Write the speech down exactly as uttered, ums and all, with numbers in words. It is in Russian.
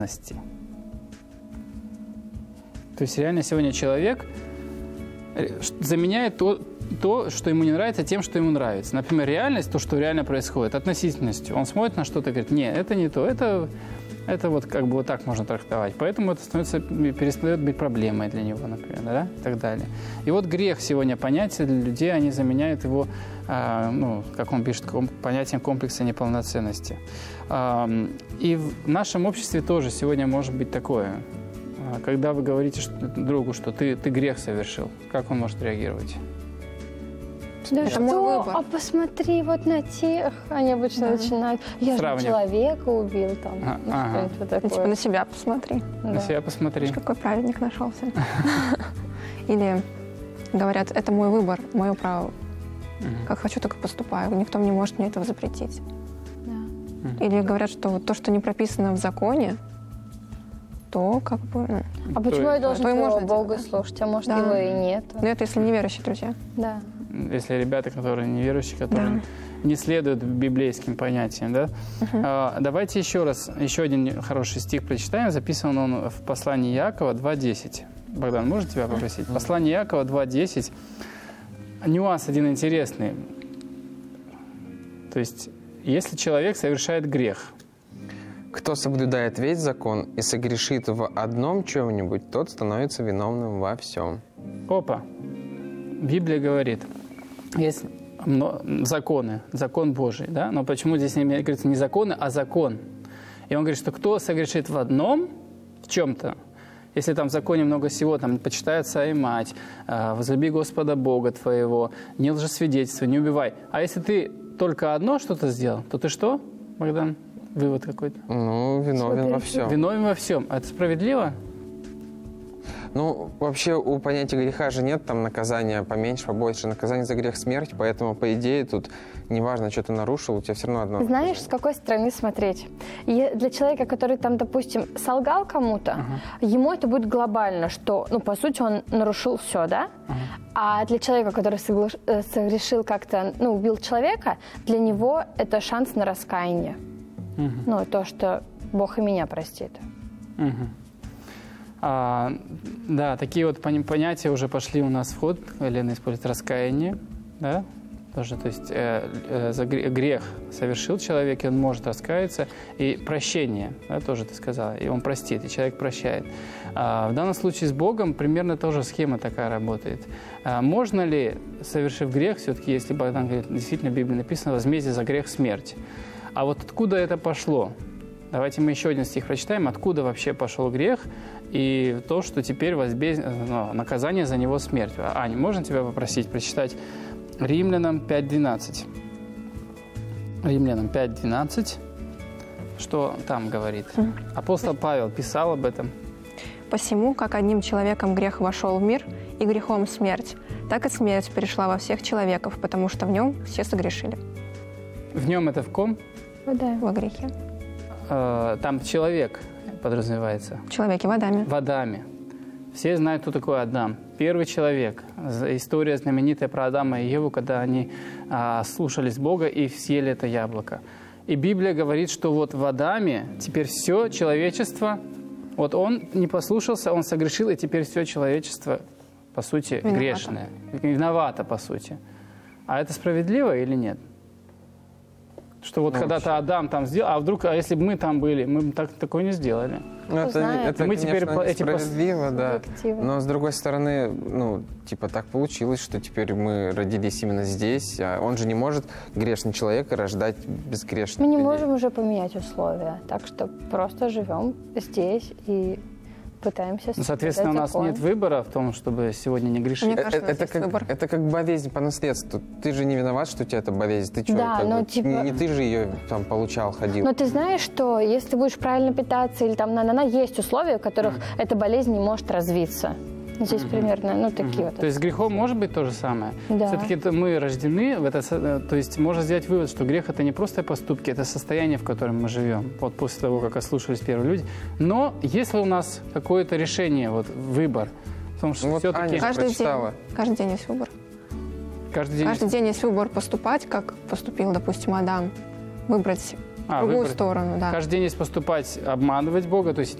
То есть реально сегодня человек заменяет то, то, что ему не нравится, тем, что ему нравится. Например, реальность, то, что реально происходит, относительностью. Он смотрит на что-то и говорит, нет, это не то, это, это вот как бы вот так можно трактовать. Поэтому это становится, перестает быть проблемой для него, например, да, и так далее. И вот грех сегодня понятие для людей, они заменяют его, а, ну, как он пишет, понятием комплекса неполноценности. А, и в нашем обществе тоже сегодня может быть такое. Когда вы говорите другу, что ты, ты грех совершил, как он может реагировать? Да, это мой выбор. А посмотри вот на тех, они обычно да. начинают, я же человека убил там. А, ну, ага. вот такое. Типа на себя посмотри. Да. На себя посмотри. Видишь, какой праведник нашелся. Или говорят, это мой выбор, мое право. Как хочу, так и поступаю. Никто не может мне этого запретить. Или говорят, что то, что не прописано в законе, то как бы... Ну, а почему я должен твоего Бога слушать, а может да. его и нет? Ну это если неверующие друзья. Да. Если ребята, которые неверующие, которые да. не следуют библейским понятиям, да? Uh-huh. А, давайте еще раз, еще один хороший стих прочитаем. Записан он в послании Иакова два десять. Богдан, можно тебя попросить? Uh-huh. Послание Иакова два десять. Нюанс один интересный. То есть, если человек совершает грех, кто соблюдает весь закон и согрешит в одном чем-нибудь, тот становится виновным во всем. Опа. Библия говорит, есть законы, закон Божий, да? Но почему здесь не говорится не законы, а закон? И он говорит, что кто согрешит в одном, в чем-то, если там в законе много всего, там почитай отца и мать, возлюби Господа Бога твоего, не лжесвидетельствуй, не убивай. А если ты только одно что-то сделал, то ты что, Богдан? Вывод какой-то. Ну, виновен во всем. Виновен во всем. А это справедливо? Ну, вообще у понятия греха же нет там наказания поменьше, побольше. Наказание за грех — смерть, поэтому, по идее, тут неважно, что ты нарушил, у тебя все равно одно. Знаешь, с какой стороны смотреть? И для человека, который там, допустим, солгал кому-то, uh-huh. ему это будет глобально, что, ну, по сути, он нарушил все, да? Uh-huh. А для человека, который согла- согрешил как-то, ну, убил человека, для него это шанс на раскаяние. Uh-huh. Ну, то, что Бог и меня простит. Uh-huh. А, да, такие вот понятия уже пошли у нас в ход. Лена использует раскаяние, да, тоже, то есть э, э, за грех совершил человек, и он может раскаяться, и прощение, да, тоже ты сказала, и он простит, и человек прощает. А, в данном случае с Богом примерно тоже схема такая работает. А, можно ли, совершив грех, все-таки, если Богдан говорит, действительно в Библии написано, возмездие за грех — смерть. А вот откуда это пошло? Давайте мы еще один стих прочитаем, откуда вообще пошел грех, и то, что теперь возбез... ну, наказание за него — смерть. Аня, можно тебя попросить прочитать Римлянам пять двенадцать? Римлянам пять двенадцать. Что там говорит? Апостол Павел писал об этом. «Посему, как одним человеком грех вошел в мир, и грехом смерть, так и смерть перешла во всех человеков, потому что в нем все согрешили». В нем это в ком? Да. Во грехе. Там человек подразумевается. В человеке, в Адаме. В Адаме. Все знают, кто такой Адам. Первый человек. История знаменитая про Адама и Еву, когда они а, слушались Бога и съели это яблоко. И Библия говорит, что вот в Адаме теперь все человечество, вот он не послушался, он согрешил, и теперь все человечество, по сути, виновато. Грешное. Виновато, по сути. А это справедливо или нет? Что вот ну, когда-то Адам там сделал, а вдруг, а если бы мы там были, мы бы так, такое не сделали. Ну, это, это, мы конечно, теперь эти справедливо, пос... да. Но, с другой стороны, ну, типа, так получилось, что теперь мы родились именно здесь. А он же не может, грешный человек, рождать безгрешных Мы не людей. можем уже поменять условия, так что просто живем здесь и пытаемся... Соответственно, у нас закон. Нет выбора в том, чтобы сегодня не грешить. Мне кажется, это, это, как, выбор. это как болезнь по наследству. Ты же не виноват, что у тебя эта болезнь. Ты что, да, как но бы, типа... не, не ты же ее там получал, ходил. Но ты знаешь, что если будешь правильно питаться, или там на, на, на есть условия, в которых mm. эта болезнь не может развиться. Здесь mm-hmm. примерно, ну, такие mm-hmm. вот. То есть с грехом может быть то же самое? Да. Все-таки это мы рождены в это, то есть можно сделать вывод, что грех — это не просто поступки, это состояние, в котором мы живем, вот после того, как ослушались первые люди. Но если у нас какое-то решение, вот выбор, в том, что вот все-таки... Каждый день, каждый день есть выбор. Каждый день, каждый есть... день есть выбор поступать, как поступил, допустим, Адам. Выбрать в другую сторону, да. Каждый день есть поступать, обманывать Бога, то есть